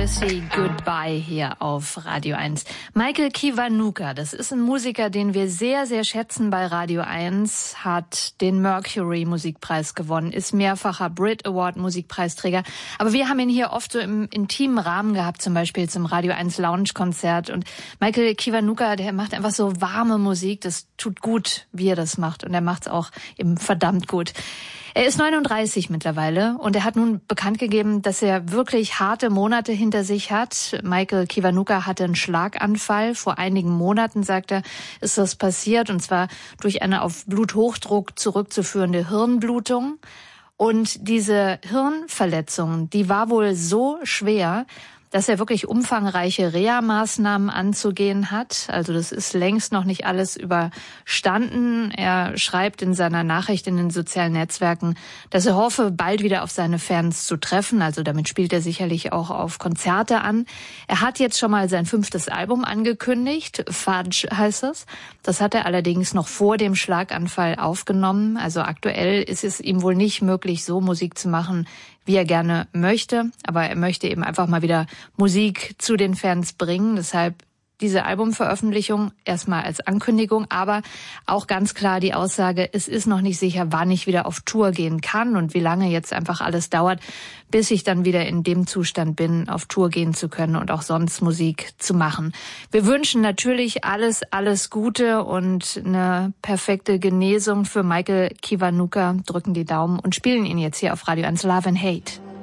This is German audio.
Morrissey, Goodbye hier auf Radio 1. Michael Kiwanuka, das ist ein Musiker, den wir sehr, sehr schätzen bei Radio 1, hat den Mercury Musikpreis gewonnen, ist mehrfacher Brit Award Musikpreisträger. Aber wir haben ihn hier oft so im intimen Rahmen gehabt, zum Beispiel zum Radio 1 Lounge Konzert. Und Michael Kiwanuka, der macht einfach so warme Musik. Das tut gut, wie er das macht. Und er macht es auch eben verdammt gut. Er ist 39 mittlerweile und er hat nun bekannt gegeben, dass er wirklich harte Monate hinter sich hat. Michael Kiwanuka hatte einen Schlaganfall. Vor einigen Monaten, sagt er, ist das passiert, und zwar durch eine auf Bluthochdruck zurückzuführende Hirnblutung. Und diese Hirnverletzung, die war wohl so schwer, dass er wirklich umfangreiche Reha-Maßnahmen anzugehen hat. Also das ist längst noch nicht alles überstanden. Er schreibt in seiner Nachricht in den sozialen Netzwerken, dass er hoffe, bald wieder auf seine Fans zu treffen. Also damit spielt er sicherlich auch auf Konzerte an. Er hat jetzt schon mal sein 5. Album angekündigt. Fudge heißt es. Das hat er allerdings noch vor dem Schlaganfall aufgenommen. Also aktuell ist es ihm wohl nicht möglich, so Musik zu machen, wie er gerne möchte. Aber er möchte eben einfach mal wieder Musik zu den Fans bringen. Deshalb diese Albumveröffentlichung erstmal als Ankündigung, aber auch ganz klar die Aussage, es ist noch nicht sicher, wann ich wieder auf Tour gehen kann und wie lange jetzt einfach alles dauert, bis ich dann wieder in dem Zustand bin, auf Tour gehen zu können und auch sonst Musik zu machen. Wir wünschen natürlich alles Gute und eine perfekte Genesung für Michael Kiwanuka, drücken die Daumen und spielen ihn jetzt hier auf Radio 1 Love and Hate.